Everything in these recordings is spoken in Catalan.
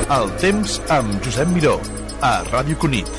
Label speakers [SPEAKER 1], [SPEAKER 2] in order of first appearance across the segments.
[SPEAKER 1] El temps amb Josep Miró, a Ràdio Cunit.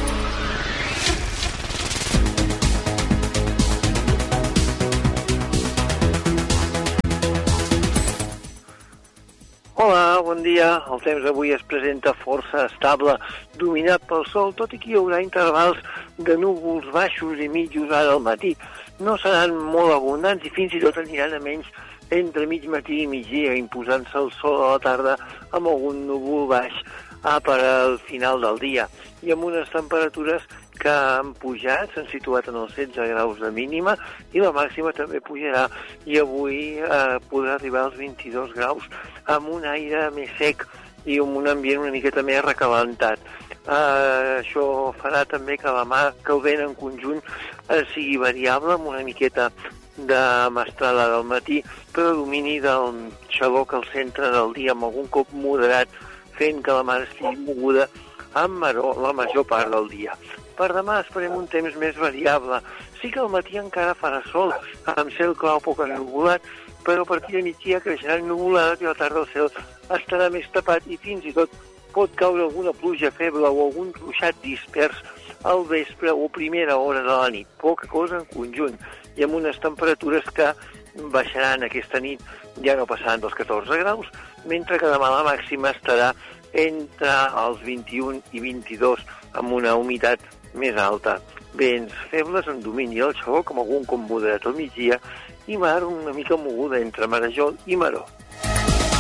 [SPEAKER 2] Hola, bon dia. El temps avui es presenta força estable, dominat pel sol, tot i que hi haurà intervals de núvols baixos i mitjos ara al matí. No seran molt abundants i fins i tot aniran a menys entre mig matí i migdia, imposant-se el sol a la tarda amb algun núvol baix per al final del dia. I amb unes temperatures que han pujat, s'han situat en els 16 graus de mínima i la màxima també pujarà i avui podrà arribar als 22 graus amb un aire més sec i amb un ambient una miqueta més recalentat. Això farà també que el vent en conjunt sigui variable amb una miqueta de mestrada del matí, però domini del xaló que al centre del dia amb algun cop moderat, fent que la mar estigui moguda amb maror la major part del dia. Per demà esperem un temps més variable. Sí que al matí encara farà sol, amb cel clau poc ennuvolat, però a partir de migdia creixeran nuvolades i a la tarda el cel estarà més tapat i fins i tot pot caure alguna pluja feble o algun ruixat dispers al vespre o primera hora de la nit. Poca cosa en conjunt i amb unes temperatures que baixaran aquesta nit, ja no passaran dels 14 graus, mentre que demà la màxima estarà entre els 21 i 22 amb una humitat més alta. Vents febles en domini del xaló, com algun com moderat al migdia, i mar una mica moguda entre marejol i maror.